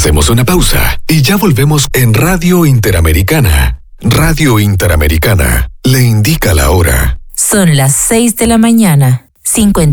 Hacemos una pausa y ya volvemos en Radio Interamericana. Radio Interamericana le indica la hora. Son las 6 de la mañana, 50.